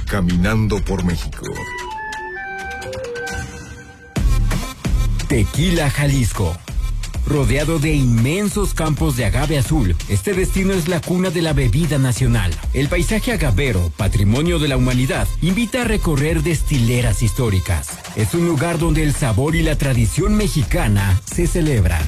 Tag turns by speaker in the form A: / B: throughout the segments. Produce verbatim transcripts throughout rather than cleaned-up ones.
A: Caminando por México.
B: Tequila, Jalisco. Rodeado de inmensos campos de agave azul, este destino es la cuna de la bebida nacional. El paisaje agavero, patrimonio de la humanidad, invita a recorrer destileras históricas. Es un lugar donde el sabor y la tradición mexicana se celebran.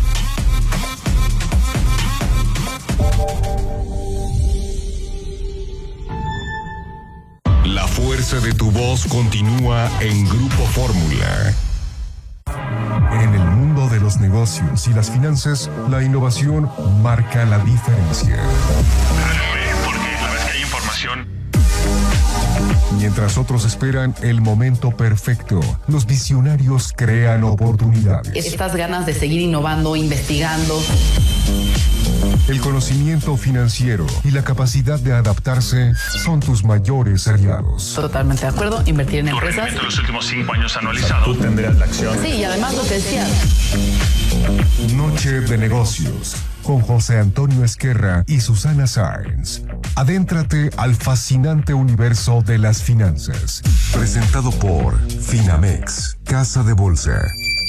A: La fuerza de tu voz continúa en Grupo Fórmula. En el mundo de los negocios y las finanzas, la innovación marca la diferencia.
C: Porque la vez que hay información.
A: Mientras otros esperan el momento perfecto, los visionarios crean oportunidades.
D: Estas ganas de seguir innovando, investigando.
A: El conocimiento financiero y la capacidad de adaptarse son tus mayores aliados.
D: Totalmente de acuerdo, invertir en
C: Tu
D: empresas.
C: rendimiento en los últimos cinco años anualizado. Tú tendrías la acción.
D: Sí, y además lo que decías.
A: Noche de negocios con José Antonio Esquerra y Susana Sáenz. Adéntrate al fascinante universo de las finanzas. Presentado por Finamex, Casa de Bolsa.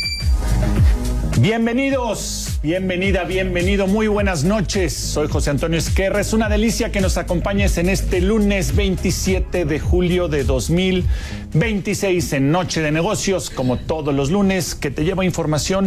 C: Bienvenidos, bienvenida, bienvenido, muy buenas noches. Soy José Antonio Esquerra. Es una delicia que nos acompañes en este lunes veintisiete de julio de dos mil veintiséis en Noche de Negocios, como todos los lunes, que te lleva información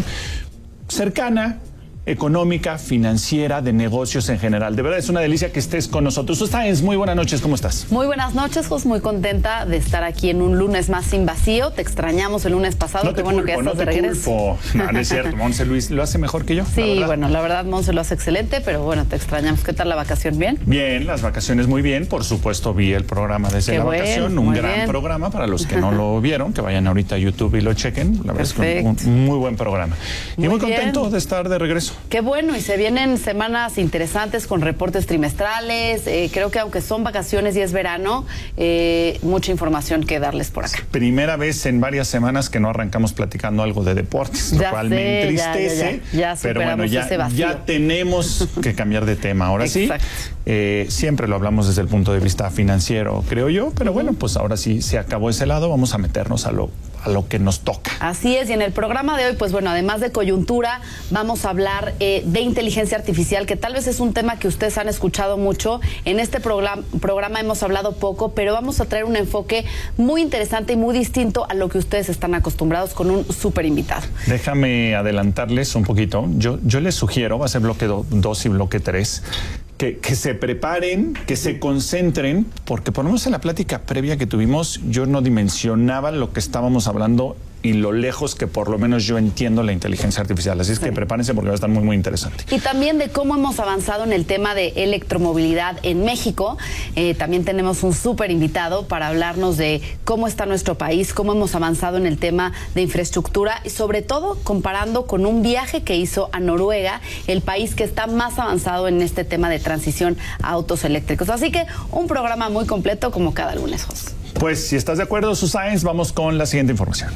C: cercana, económica, financiera, de negocios en general. De verdad es una delicia que estés con nosotros. Susana, muy buenas noches, ¿cómo estás?
D: Muy buenas noches, Jos, muy contenta de estar aquí en un lunes más sin vacío. Te extrañamos el lunes pasado,
C: no
D: qué
C: te
D: bueno
C: culpo,
D: que ya estás
C: no
D: de
C: te
D: regreso.
C: Culpo. No, no es cierto, Monse Luis lo hace mejor que yo.
D: Sí,
C: la
D: bueno, la verdad, Monse lo hace excelente, pero bueno, te extrañamos. ¿Qué tal la vacación? ¿Bien?
C: Bien, las vacaciones muy bien. Por supuesto, vi el programa desde
D: Qué
C: la
D: bueno,
C: vacación. Un
D: muy
C: gran
D: bien.
C: programa para los que no lo vieron, que vayan ahorita a YouTube y lo chequen. La verdad es que un, un muy buen programa. Y
D: Muy
C: muy contento
D: bien.
C: de estar de regreso.
D: Qué bueno, y se vienen semanas interesantes con reportes trimestrales. Eh, creo que aunque son vacaciones y es verano, eh, mucha información que darles por acá.
C: Primera vez en varias semanas que no arrancamos platicando algo de deportes, lo
D: Ya
C: cual
D: sé,
C: me entristece.
D: ya, ya, ya. Ya
C: pero bueno,
D: superamos
C: ya,
D: ese vacío.
C: ya tenemos que cambiar de tema. Ahora
D: Exacto.
C: sí, eh, siempre lo hablamos desde el punto de vista financiero, creo yo, pero bueno, pues ahora sí se acabó ese lado, vamos a meternos a lo a lo que nos toca.
D: Así es, y en el programa de hoy, pues bueno, además de coyuntura, vamos a hablar eh, de inteligencia artificial, que tal vez es un tema que ustedes han escuchado mucho. En este programa, programa hemos hablado poco, pero vamos a traer un enfoque muy interesante y muy distinto a lo que ustedes están acostumbrados con un súper invitado.
C: Déjame adelantarles un poquito. Yo, yo les sugiero, va a ser bloque dos y bloque tres, Que, que se preparen, que se concentren, porque por lo menos en la plática previa que tuvimos, yo no dimensionaba lo que estábamos hablando y lo lejos que por lo menos yo entiendo la inteligencia artificial. Así es que prepárense porque va a estar muy, muy interesante.
D: Y también de cómo hemos avanzado en el tema de electromovilidad en México. Eh, también tenemos un súper invitado para hablarnos de cómo está nuestro país, cómo hemos avanzado en el tema de infraestructura y sobre todo comparando con un viaje que hizo a Noruega, el país que está más avanzado en este tema de transición a autos eléctricos. Así que un programa muy completo como cada lunes, Jos.
C: Pues si estás de acuerdo, Susana, vamos con la siguiente información.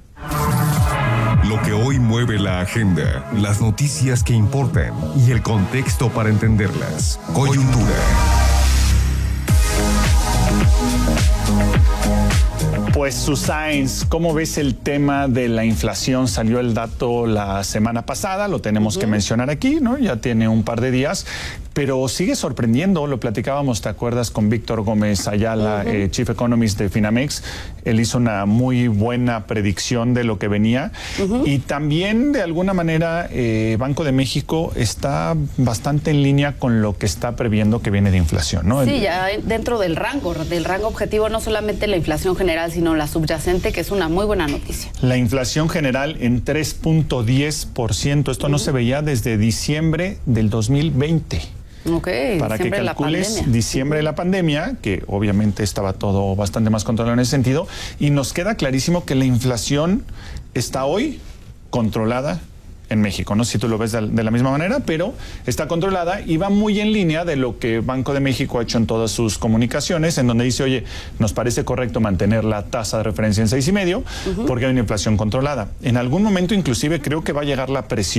A: Lo que hoy mueve la agenda, las noticias que importan y el contexto para entenderlas. Coyuntura.
C: Pues Susana, ¿cómo ves el tema de la inflación? Salió el dato la semana pasada, lo tenemos uh-huh. que mencionar aquí, ¿no? Ya tiene un par de días, pero sigue sorprendiendo. Lo platicábamos, ¿te acuerdas? Con Víctor Gómez Ayala, uh-huh. eh, Chief Economist de Finamex. Él hizo una muy buena predicción de lo que venía. Uh-huh. Y también, de alguna manera, eh, Banco de México está bastante en línea con lo que está previendo que viene de inflación, ¿no?
D: Sí, ya dentro del rango, del rango objetivo, no solamente la inflación general, sino la subyacente, que es una muy buena noticia.
C: La inflación general en tres punto diez por ciento. Esto uh-huh. no se veía desde diciembre del dos mil veinte.
D: Okay,
C: para que calcules diciembre de la pandemia, que obviamente estaba todo bastante más controlado en ese sentido, y nos queda clarísimo que la inflación está hoy controlada en México, no sé si tú lo ves de, de la misma manera, pero está controlada y va muy en línea de lo que Banco de México ha hecho en todas sus comunicaciones, en donde dice, oye, nos parece correcto mantener la tasa de referencia en seis y medio, uh-huh. porque hay una inflación controlada. En algún momento inclusive creo que va a llegar la presión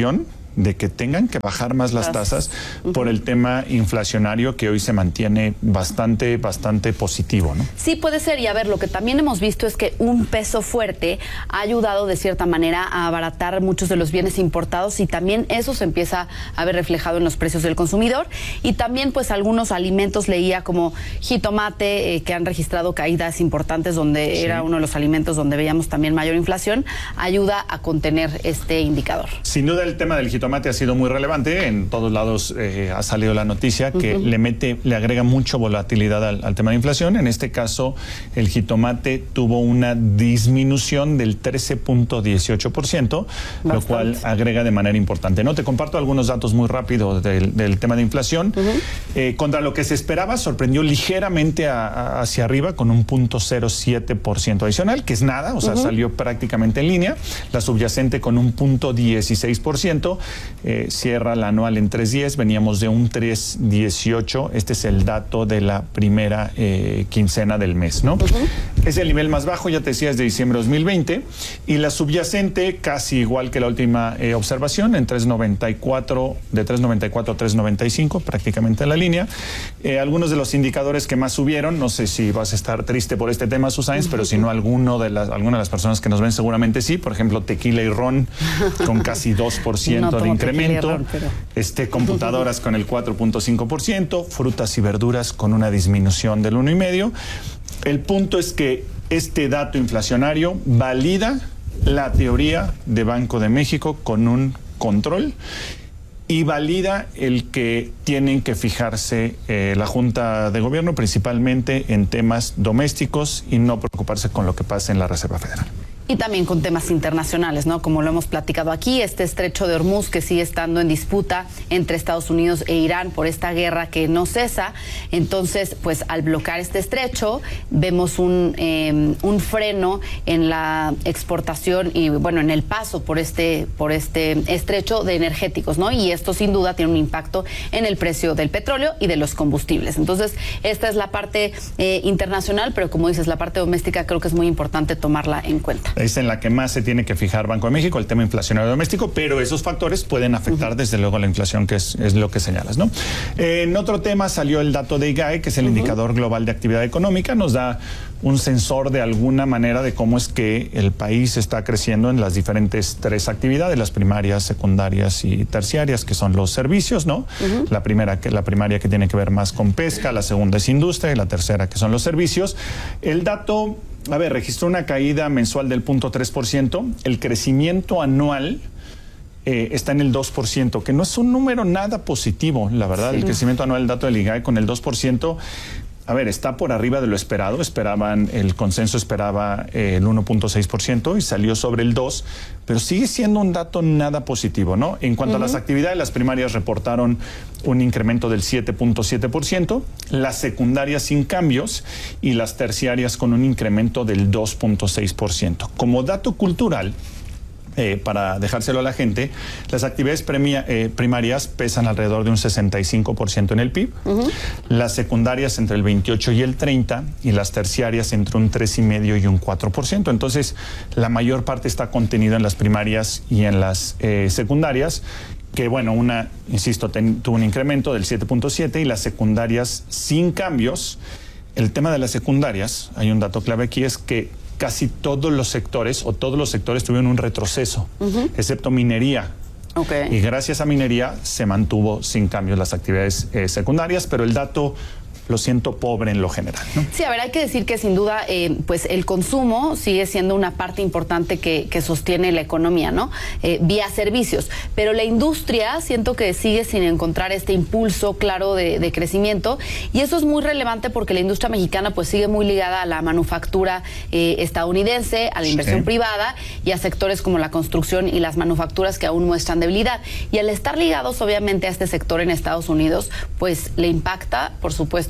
C: de que tengan que bajar más las tasas uh-huh. por el tema inflacionario que hoy se mantiene bastante, bastante positivo, ¿no?
D: Sí, puede ser. Y a ver, lo que también hemos visto es que un peso fuerte ha ayudado de cierta manera a abaratar muchos de los bienes importados y también eso se empieza a ver reflejado en los precios del consumidor. Y también, pues, algunos alimentos leía como jitomate, eh, que han registrado caídas importantes, donde sí. era uno de los alimentos donde veíamos también mayor inflación, ayuda a contener este indicador.
C: Sin duda el tema del jitomate tomate ha sido muy relevante, en todos lados eh, ha salido la noticia que uh-huh. le mete, le agrega mucho volatilidad al, al tema de inflación. En este caso, el jitomate tuvo una disminución del trece punto dieciocho por ciento, Bastante. Lo cual agrega de manera importante. No te comparto algunos datos muy rápidos del, del tema de inflación. Uh-huh. Eh, contra lo que se esperaba, sorprendió ligeramente a, a, hacia arriba con un punto cero siete por ciento adicional, que es nada, o sea, uh-huh. salió prácticamente en línea. La subyacente con un punto dieciséis por ciento. Eh, cierra la anual en tres diez, veníamos de un tres dieciocho, este es el dato de la primera eh, quincena del mes, ¿no? Uh-huh. Es el nivel más bajo, ya te decía, es de diciembre de dos mil veinte, y la subyacente casi igual que la última eh, observación, en tres noventa y cuatro, de tres noventa y cuatro a tres noventa y cinco, prácticamente en la línea. Eh, algunos de los indicadores que más subieron, no sé si vas a estar triste por este tema, Susáenz, uh-huh. pero si no, alguno de las, alguna de las personas que nos ven seguramente sí, por ejemplo, tequila y ron con casi dos por ciento no, de incremento, ron, pero... este, computadoras con el cuatro punto cinco por ciento, frutas y verduras con una disminución del uno coma cinco por ciento. El punto es que este dato inflacionario valida la teoría de Banco de México con un control y valida el que tienen que fijarse eh, la Junta de Gobierno principalmente en temas domésticos y no preocuparse con lo que pasa en la Reserva Federal.
D: Y también con temas internacionales, ¿no? Como lo hemos platicado aquí, este estrecho de Hormuz que sigue estando en disputa entre Estados Unidos e Irán por esta guerra que no cesa. Entonces, pues al bloquear este estrecho, vemos un, eh, un freno en la exportación y, bueno, en el paso por este, por este estrecho de energéticos, ¿no? Y esto sin duda tiene un impacto en el precio del petróleo y de los combustibles. Entonces, esta es la parte eh, internacional, pero como dices, la parte doméstica creo que es muy importante tomarla en cuenta.
C: Es en la que más se tiene que fijar Banco de México, el tema inflacionario doméstico, pero esos factores pueden afectar uh-huh. desde luego la inflación, que es, es lo que señalas, ¿no? Eh, en otro tema salió el dato de I G A E, que es el uh-huh. indicador global de actividad económica, nos da un sensor de alguna manera de cómo es que el país está creciendo en las diferentes tres actividades, las primarias, secundarias y terciarias, que son los servicios, ¿no? Uh-huh. La primera, que la primaria que tiene que ver más con pesca, la segunda es industria y la tercera que son los servicios. El dato, a ver, registró una caída mensual del cero punto tres por ciento, el crecimiento anual Eh, está en el dos por ciento, que no es un número nada positivo, la verdad. Sí. El crecimiento anual, el dato del I G A E con el dos por ciento, a ver, está por arriba de lo esperado. Esperaban, el consenso esperaba eh, el uno punto seis por ciento y salió sobre el dos, pero sigue siendo un dato nada positivo, ¿no? En cuanto uh-huh. a las actividades, las primarias reportaron un incremento del siete punto siete por ciento, las secundarias sin cambios y las terciarias con un incremento del dos punto seis por ciento. Como dato cultural, Eh, para dejárselo a la gente, las actividades premia, eh, primarias pesan alrededor de un sesenta y cinco por ciento en el P I B, uh-huh. las secundarias entre el veintiocho y el treinta y las terciarias entre un tres coma cinco y un cuatro por ciento. Entonces, la mayor parte está contenida en las primarias y en las eh, secundarias, que bueno, una, insisto, ten, tuvo un incremento del siete punto siete y las secundarias sin cambios. El tema de las secundarias, hay un dato clave aquí, es que casi todos los sectores o todos los sectores tuvieron un retroceso, uh-huh. excepto minería. Okay. Y gracias a minería se mantuvo sin cambios las actividades eh, secundarias, pero el dato, lo siento, pobre en lo general, ¿no?
D: Sí, a ver, hay que decir que sin duda, eh, pues el consumo sigue siendo una parte importante que, que sostiene la economía, ¿no? Eh, vía servicios. Pero la industria siento que sigue sin encontrar este impulso claro de, de crecimiento, y eso es muy relevante porque la industria mexicana pues sigue muy ligada a la manufactura eh, estadounidense, a la inversión sí. privada y a sectores como la construcción y las manufacturas que aún muestran debilidad. Y al estar ligados obviamente a este sector en Estados Unidos, pues le impacta, por supuesto,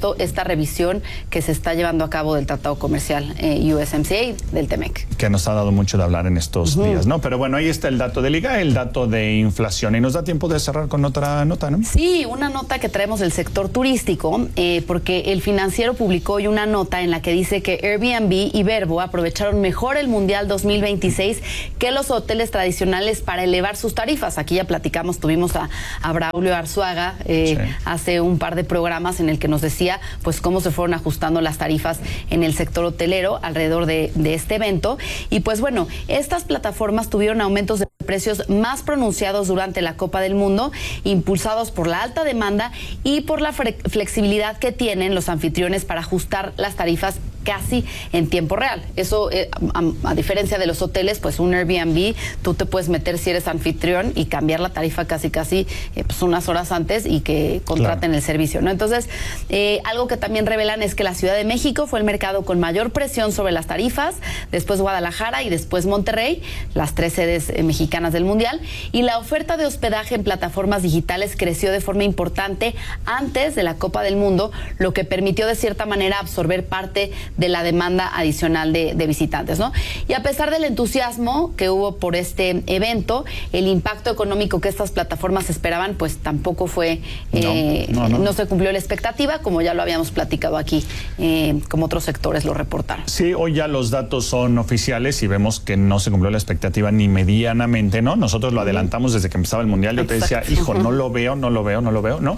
D: supuesto, esta revisión que se está llevando a cabo del Tratado Comercial eh, U S M C A del T M E C.
C: Que nos ha dado mucho de hablar en estos uh-huh. días, ¿no? Pero bueno, ahí está el dato de Liga, el dato de inflación. Y nos da tiempo de cerrar con otra nota, ¿no?
D: Sí, una nota que traemos del sector turístico, eh, porque el Financiero publicó hoy una nota en la que dice que Airbnb y Vrbo aprovecharon mejor el Mundial dos mil veintiséis que los hoteles tradicionales para elevar sus tarifas. Aquí ya platicamos, tuvimos a, a Braulio Arzuaga eh, sí. hace un par de programas en el que nos decía pues cómo se fueron ajustando las tarifas en el sector hotelero alrededor de, de este evento. Y pues bueno, estas plataformas tuvieron aumentos de precios más pronunciados durante la Copa del Mundo, impulsados por la alta demanda y por la flexibilidad que tienen los anfitriones para ajustar las tarifas casi en tiempo real. Eso, eh, a, a diferencia de los hoteles, pues un Airbnb, tú te puedes meter si eres anfitrión y cambiar la tarifa casi casi eh, pues unas horas antes y que contraten claro. el servicio, ¿no? Entonces, eh, algo que también revelan es que la Ciudad de México fue el mercado con mayor presión sobre las tarifas, después Guadalajara y después Monterrey, las tres sedes eh, mexicanas del Mundial, y la oferta de hospedaje en plataformas digitales creció de forma importante antes de la Copa del Mundo, lo que permitió de cierta manera absorber parte de la demanda adicional de, de visitantes, ¿no? Y a pesar del entusiasmo que hubo por este evento, el impacto económico que estas plataformas esperaban, pues tampoco fue, eh, no, no, no. no se cumplió la expectativa, como ya lo habíamos platicado aquí, eh, como otros sectores lo reportaron.
C: Sí, hoy ya los datos son oficiales y vemos que no se cumplió la expectativa ni medianamente, ¿no? Nosotros lo adelantamos desde que empezaba el Mundial. Yo Exacto. te decía, hijo, no lo veo, no lo veo, no lo veo, ¿no?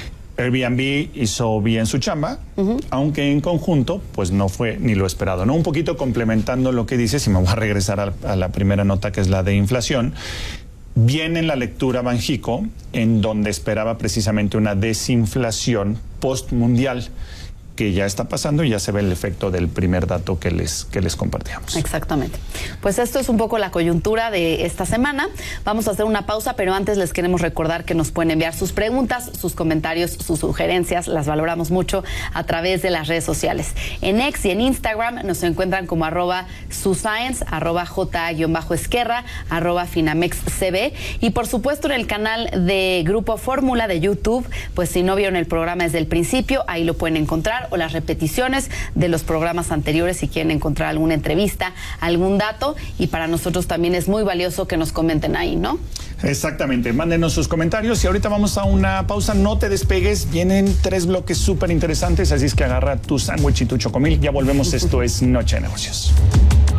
C: Airbnb hizo bien su chamba, uh-huh. aunque en conjunto, pues no fue ni lo esperado, ¿no? Un poquito complementando lo que dices, y me voy a regresar a, a la primera nota, que es la de inflación. Viene en la lectura Banjico, en donde esperaba precisamente una desinflación postmundial, que ya está pasando y ya se ve el efecto del primer dato que les, que les compartíamos.
D: Exactamente. Pues esto es un poco la coyuntura de esta semana. Vamos a hacer una pausa, pero antes les queremos recordar que nos pueden enviar sus preguntas, sus comentarios, sus sugerencias. Las valoramos mucho a través de las redes sociales. En X y en Instagram nos encuentran como arroba suscience, arroba j-esquerra, arroba finamexcb. Y por supuesto en el canal de Grupo Fórmula de YouTube, pues si no vieron el programa desde el principio, ahí lo pueden encontrar, o las repeticiones de los programas anteriores si quieren encontrar alguna entrevista, algún dato, y para nosotros también es muy valioso que nos comenten ahí, ¿no?
C: Exactamente, mándenos sus comentarios y ahorita vamos a una pausa, no te despegues, vienen tres bloques súper interesantes, así es que agarra tu sándwich y tu chocomil, ya volvemos, esto es Noche de Negocios.